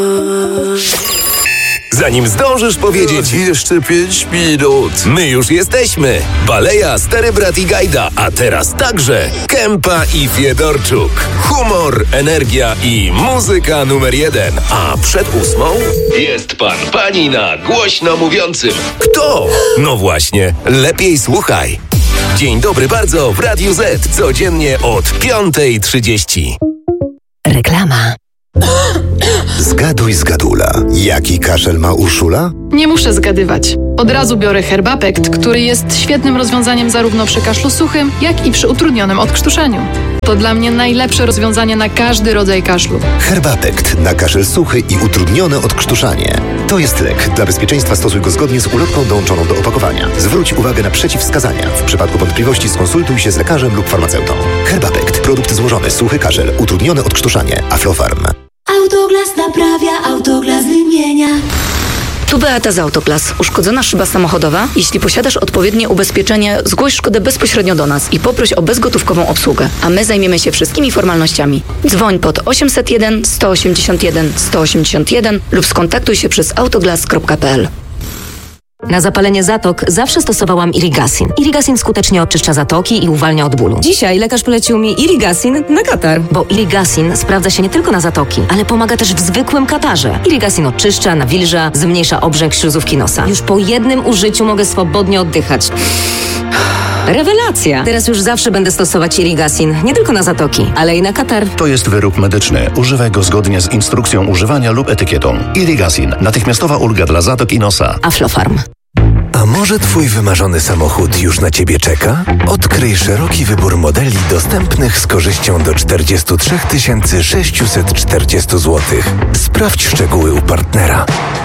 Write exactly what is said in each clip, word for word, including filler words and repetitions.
Zanim zdążysz powiedzieć jeszcze pięć minut. my już jesteśmy. Baleja, Stary Brat i Gajda, a teraz także Kępa i Fiedorczuk. Humor, energia i muzyka numer jeden. A przed ósmą jest pan, pani na głośno mówiącym. Kto? No właśnie, lepiej słuchaj. Dzień dobry bardzo w Radiu Z, codziennie od piątej trzydzieści. Reklama. Zgaduj, zgadula. Jaki kaszel ma Urszula? Nie muszę zgadywać. Od razu biorę Herbapekt, który jest świetnym rozwiązaniem zarówno przy kaszlu suchym, jak i przy utrudnionym odkrztuszeniu. To dla mnie najlepsze rozwiązanie na każdy rodzaj kaszlu. Herbapekt na kaszel suchy i utrudnione odkrztuszanie. To jest lek. Dla bezpieczeństwa stosuj go zgodnie z ulotką dołączoną do opakowania. Zwróć uwagę na przeciwwskazania. W przypadku wątpliwości skonsultuj się z lekarzem lub farmaceutą. Herbapekt. Produkt złożony. Suchy kaszel. Utrudnione odkrztuszanie. Aflofarm. Autoglas naprawia, Autoglas wymienia. Tu Beata z Autoglas. Uszkodzona szyba samochodowa? Jeśli posiadasz odpowiednie ubezpieczenie, zgłoś szkodę bezpośrednio do nas i poproś o bezgotówkową obsługę, a my zajmiemy się wszystkimi formalnościami. Dzwoń pod osiemset jeden sto osiemdziesiąt jeden sto osiemdziesiąt jeden lub skontaktuj się przez autoglas kropka p l. Na zapalenie zatok zawsze stosowałam Irigasin. Irigasin skutecznie oczyszcza zatoki i uwalnia od bólu. Dzisiaj lekarz polecił mi Irigasin na katar. Bo Irigasin sprawdza się nie tylko na zatoki, ale pomaga też w zwykłym katarze. Irigasin oczyszcza, nawilża, zmniejsza obrzęk śluzówki nosa. Już po jednym użyciu mogę swobodnie oddychać. Rewelacja! Teraz już zawsze będę stosować Irigasin. Nie tylko na zatoki, ale i na katar. To jest wyrób medyczny. Używaj go zgodnie z instrukcją używania lub etykietą. Irigasin. Natychmiastowa ulga dla zatok i nosa. Aflofarm. A może twój wymarzony samochód już na ciebie czeka? Odkryj szeroki wybór modeli dostępnych z korzyścią do czterdzieści trzy tysiące sześćset czterdzieści złotych. Sprawdź szczegóły u partnera.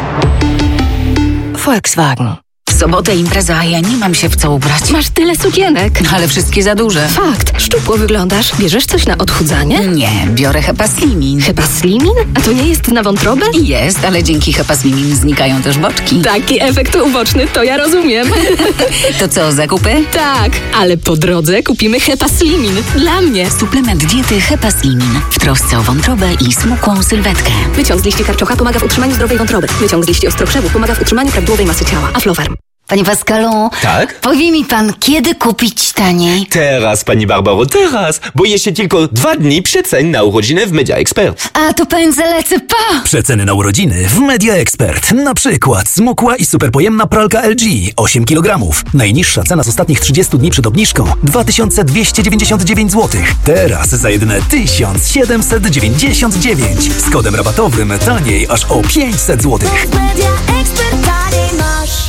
Volkswagen. W sobotę impreza, a ja nie mam się w co ubrać. Masz tyle sukienek. Ale wszystkie za duże. Fakt. Szczupło wyglądasz. Bierzesz coś na odchudzanie? Nie, biorę Hepaslimin. Hepaslimin? A to nie jest na wątrobę? Jest, ale dzięki Hepaslimin znikają też boczki. Taki efekt uboczny, to ja rozumiem. To co, zakupy? Tak, ale po drodze kupimy Hepaslimin. Dla mnie. Suplement diety Hepaslimin. W trosce o wątrobę i smukłą sylwetkę. Wyciąg z liści karczocha pomaga w utrzymaniu zdrowej wątroby. Wyciąg z liści ostrokrzewu pomaga w utrzymaniu prawidłowej masy ciała. Aflofarm. Panie Pascalu, Tak? powie mi pan, kiedy kupić taniej? Teraz, pani Barbaro, teraz! Bo jeszcze tylko dwa dni przecen na urodziny w Media Expert. A to pędzę lecę, pa! Przeceny na urodziny w Media Expert. Na przykład smukła i superpojemna pralka L G osiem kilogramów. Najniższa cena z ostatnich trzydziestu dni przed obniżką dwa tysiące dwieście dziewięćdziesiąt dziewięć złotych. Teraz za jedyne tysiąc siedemset dziewięćdziesiąt dziewięć. Z kodem rabatowym taniej aż o pięćset złotych. Media Expert taniej masz.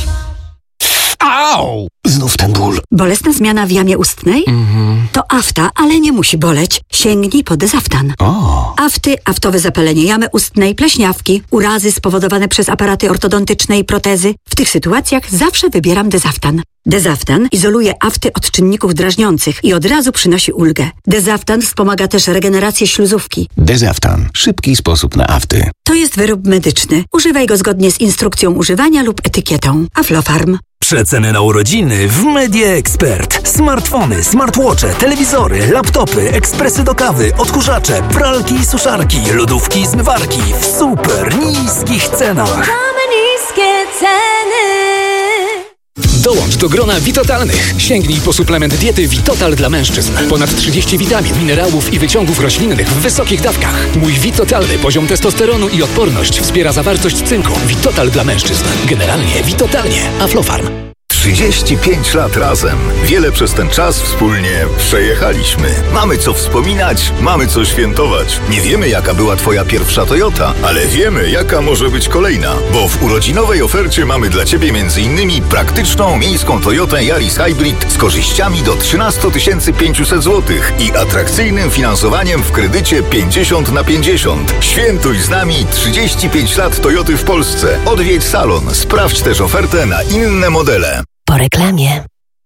Au! Znów ten ból. Bolesna zmiana w jamie ustnej? Mhm. To afta, ale nie musi boleć. Sięgnij po Dezaftan. O. Afty, aftowe zapalenie jamy ustnej, pleśniawki, urazy spowodowane przez aparaty ortodontyczne i protezy. W tych sytuacjach zawsze wybieram Dezaftan. Dezaftan izoluje afty od czynników drażniących i od razu przynosi ulgę. Dezaftan wspomaga też regenerację śluzówki. Dezaftan. Szybki sposób na afty. To jest wyrób medyczny. Używaj go zgodnie z instrukcją używania lub etykietą. Aflofarm. Przeceny na urodziny w Media Expert. Smartfony, smartwatche, telewizory, laptopy, ekspresy do kawy, odkurzacze, pralki i suszarki, lodówki i zmywarki w super niskich cenach. Mamy niskie ceny. Dołącz do grona Witotalnych. Sięgnij po suplement diety Witotal dla mężczyzn. Ponad trzydzieści witamin, minerałów i wyciągów roślinnych w wysokich dawkach. Mój Witotalny poziom testosteronu i odporność wspiera zawartość cynku. Witotal dla mężczyzn. Generalnie Witotalnie. Aflofarm. trzydzieści pięć lat razem. Wiele przez ten czas wspólnie przejechaliśmy. Mamy co wspominać, mamy co świętować. Nie wiemy, jaka była twoja pierwsza Toyota, ale wiemy, jaka może być kolejna. Bo w urodzinowej ofercie mamy dla ciebie między innymi praktyczną miejską Toyotę Yaris Hybrid z korzyściami do trzynaście tysięcy pięćset złotych i atrakcyjnym finansowaniem w kredycie pięćdziesiąt na pięćdziesiąt. Świętuj z nami trzydzieści pięć lat Toyoty w Polsce. Odwiedź salon. Sprawdź też ofertę na inne modele. Po reklamie.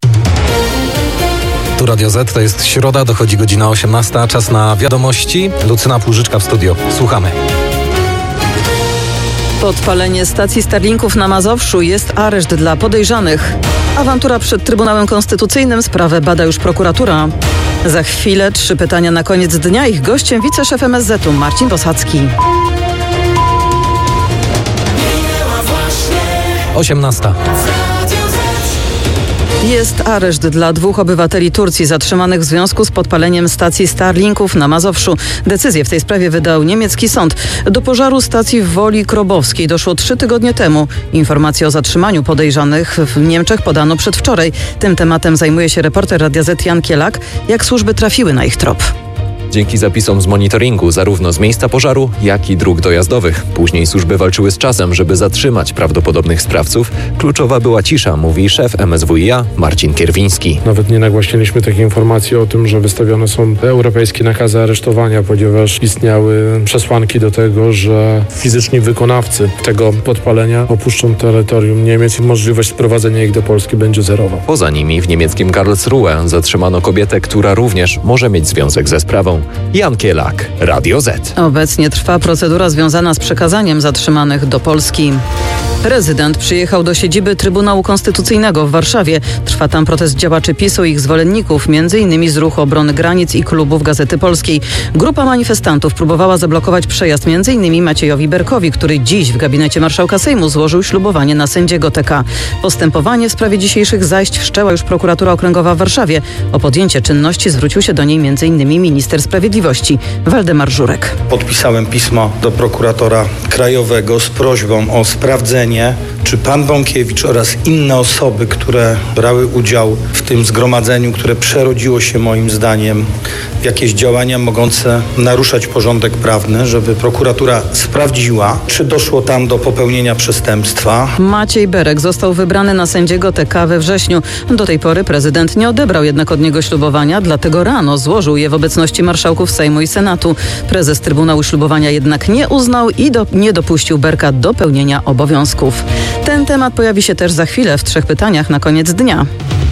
Tu Radio Z, to jest środa, dochodzi godzina osiemnasta, czas na wiadomości. Lucyna Płużyczka w studio. Słuchamy. Podpalenie stacji Starlinków na Mazowszu, jest areszt dla podejrzanych. Awantura przed Trybunałem Konstytucyjnym, sprawę bada już prokuratura. Za chwilę trzy pytania na koniec dnia. Ich gościem wiceszef M S Z-u Marcin Bosacki. osiemnasta. Jest areszt dla dwóch obywateli Turcji zatrzymanych w związku z podpaleniem stacji Starlinków na Mazowszu. Decyzję w tej sprawie wydał niemiecki sąd. Do pożaru stacji w Woli Krobowskiej doszło trzy tygodnie temu. Informacje o zatrzymaniu podejrzanych w Niemczech podano przedwczoraj. Tym tematem zajmuje się reporter Radia Z Jan Kielak. Jak służby trafiły na ich trop? Dzięki zapisom z monitoringu zarówno z miejsca pożaru, jak i dróg dojazdowych. Później służby walczyły z czasem, żeby zatrzymać prawdopodobnych sprawców. Kluczowa była cisza, mówi szef M S W i A Marcin Kierwiński. Nawet nie nagłaśniliśmy takiej informacji o tym, że wystawione są europejskie nakazy aresztowania, ponieważ istniały przesłanki do tego, że fizyczni wykonawcy tego podpalenia opuszczą terytorium Niemiec i możliwość sprowadzenia ich do Polski będzie zerowa. Poza nimi w niemieckim Karlsruhe zatrzymano kobietę, która również może mieć związek ze sprawą. Jan Kielak, Radio Z. Obecnie trwa procedura związana z przekazaniem zatrzymanych do Polski. Prezydent przyjechał do siedziby Trybunału Konstytucyjnego w Warszawie. Trwa tam protest działaczy PiSu i ich zwolenników, między innymi z Ruchu Obrony Granic i klubów Gazety Polskiej. Grupa manifestantów próbowała zablokować przejazd między innymi Maciejowi Berkowi, który dziś w gabinecie marszałka Sejmu złożył ślubowanie na sędziego T K. Postępowanie w sprawie dzisiejszych zajść wszczęła już prokuratura okręgowa w Warszawie. O podjęcie czynności zwrócił się do niej między innymi minister sprawiedliwości Waldemar Żurek. Podpisałem pismo do prokuratora krajowego z prośbą o sprawdzenie, czy pan Bąkiewicz oraz inne osoby, które brały udział w tym zgromadzeniu, które przerodziło się moim zdaniem w jakieś działania mogące naruszać porządek prawny, żeby prokuratura sprawdziła, czy doszło tam do popełnienia przestępstwa. Maciej Berek został wybrany na sędziego T K we wrześniu. Do tej pory prezydent nie odebrał jednak od niego ślubowania, dlatego rano złożył je w obecności marszałków Sejmu i Senatu. Prezes Trybunału ślubowania jednak nie uznał i do, nie dopuścił Berka do pełnienia obowiązków. Ten temat pojawi się też za chwilę w trzech pytaniach na koniec dnia.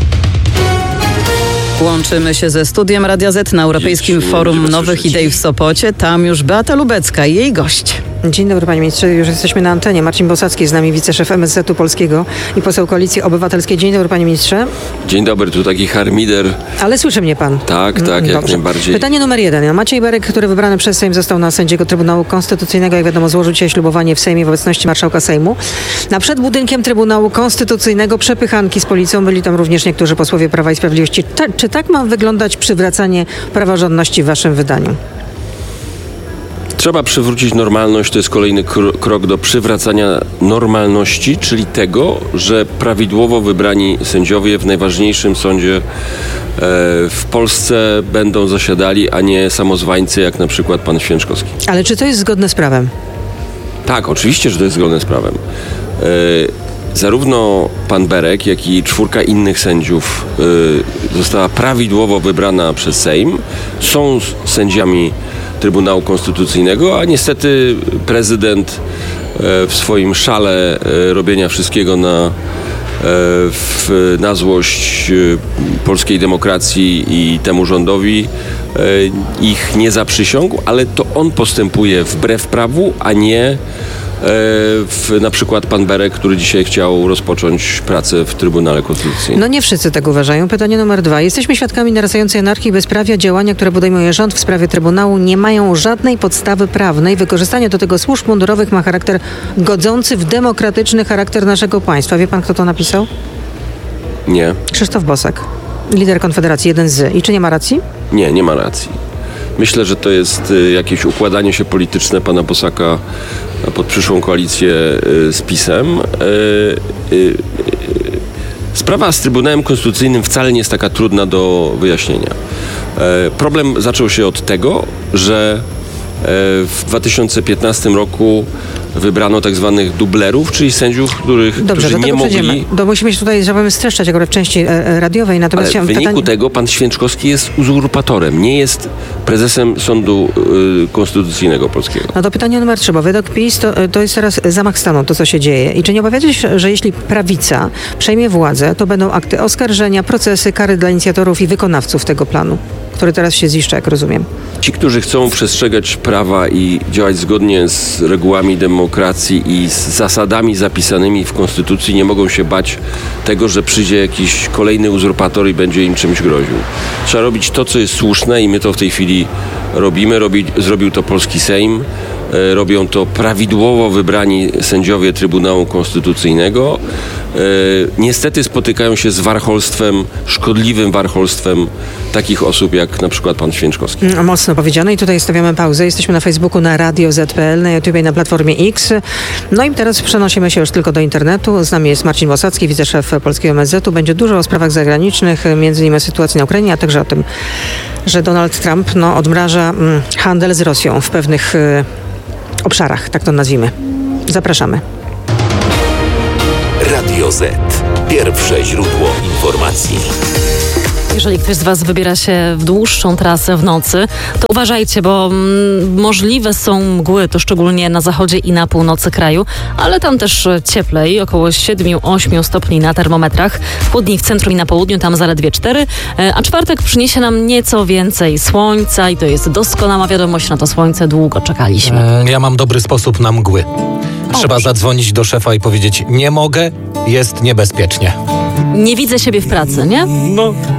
Łączymy się ze studiem Radia Z na Europejskim Forum Nowych Idei w Sopocie. Tam już Beata Lubecka i jej gość. Dzień dobry panie ministrze, już jesteśmy na antenie. Marcin Bosacki z nami, wiceszef M S Z-u Polskiego i poseł Koalicji Obywatelskiej. Dzień dobry panie ministrze. Dzień dobry, tu taki harmider. Ale słyszy mnie pan? Tak, tak, jak Dobrze. najbardziej. Pytanie numer jeden. Maciej Berek, który wybrany przez Sejm został na sędziego Trybunału Konstytucyjnego, jak wiadomo złożył dzisiaj ślubowanie w Sejmie w obecności marszałka Sejmu. Na przed budynkiem Trybunału Konstytucyjnego przepychanki z policją, byli tam również niektórzy posłowie Prawa i Sprawiedliwości. Ta, czy tak ma wyglądać przywracanie praworządności w waszym wydaniu? Trzeba przywrócić normalność, to jest kolejny krok do przywracania normalności, czyli tego, że prawidłowo wybrani sędziowie w najważniejszym sądzie w Polsce będą zasiadali, a nie samozwańcy jak na przykład pan Święczkowski. Ale czy to jest zgodne z prawem? Tak, oczywiście, że to jest zgodne z prawem. Zarówno pan Berek, jak i czwórka innych sędziów została prawidłowo wybrana przez Sejm, są sędziami Trybunału Konstytucyjnego, a niestety prezydent w swoim szale robienia wszystkiego na, w, na złość polskiej demokracji i temu rządowi ich nie zaprzysiągł, ale to on postępuje wbrew prawu, a nie W, na przykład pan Berek, który dzisiaj chciał rozpocząć pracę w Trybunale Konstytucyjnym. No nie wszyscy tak uważają. Pytanie numer dwa. Jesteśmy świadkami narastającej anarchii i bezprawia. Działania, które podejmuje rząd w sprawie Trybunału, nie mają żadnej podstawy prawnej. Wykorzystanie do tego służb mundurowych ma charakter godzący w demokratyczny charakter naszego państwa. Wie pan, kto to napisał? Nie. Krzysztof Bosak, lider Konfederacji, jeden z. I czy nie ma racji? Nie, nie ma racji. Myślę, że to jest jakieś układanie się polityczne pana Bosaka pod przyszłą koalicję z PiS-em. Sprawa z Trybunałem Konstytucyjnym wcale nie jest taka trudna do wyjaśnienia. Problem zaczął się od tego, że w dwa tysiące piętnastym roku wybrano tak zwanych dublerów, czyli sędziów, których, Dobrze, którzy do nie przejdziemy. mogli... Do musimy się tutaj, żebym streszczać akurat w części e, radiowej. Natomiast Ale w wyniku pytanie... tego pan Święczkowski jest uzurpatorem, nie jest prezesem Sądu y, Konstytucyjnego Polskiego. No to pytanie numer trzy, bo według PiS to, to jest teraz zamach stanu, to co się dzieje. I czy nie obawiacie się, że jeśli prawica przejmie władzę, to będą akty oskarżenia, procesy, kary dla inicjatorów i wykonawców tego planu, który teraz się ziszcza, jak rozumiem? Ci, którzy chcą przestrzegać prawa i działać zgodnie z regułami demokracji i z zasadami zapisanymi w Konstytucji, nie mogą się bać tego, że przyjdzie jakiś kolejny uzurpator i będzie im czymś groził. Trzeba robić to, co jest słuszne i my to w tej chwili robimy. Robi, zrobił to polski Sejm. e, robią to prawidłowo wybrani sędziowie Trybunału Konstytucyjnego. E, niestety spotykają się z warcholstwem, szkodliwym warcholstwem takich osób jak na przykład pan Święczkowski. Mocno powiedziane i tutaj stawiamy pauzę. Jesteśmy na Facebooku, na Radio Z P L, na YouTube i na Platformie X. No i teraz przenosimy się już tylko do internetu. Z nami jest Marcin Bosacki, wiceszef Polskiego M S Z-u. Będzie dużo o sprawach zagranicznych, między innymi o sytuacji na Ukrainie, a także o tym, że Donald Trump no, odmraża mm, handel z Rosją w pewnych y, obszarach, tak to nazwijmy. Zapraszamy. Radio Z. Pierwsze źródło informacji. Jeżeli ktoś z Was wybiera się w dłuższą trasę w nocy, to uważajcie, bo mm, możliwe są mgły, to szczególnie na zachodzie i na północy kraju, ale tam też cieplej, około siedem do ośmiu stopni na termometrach. Chłodniej w centrum i na południu, tam zaledwie cztery, a czwartek przyniesie nam nieco więcej słońca i to jest doskonała wiadomość, na to słońce długo czekaliśmy. Ja mam dobry sposób na mgły. Trzeba o. zadzwonić do szefa i powiedzieć: nie mogę, jest niebezpiecznie. Nie widzę siebie w pracy, nie? No.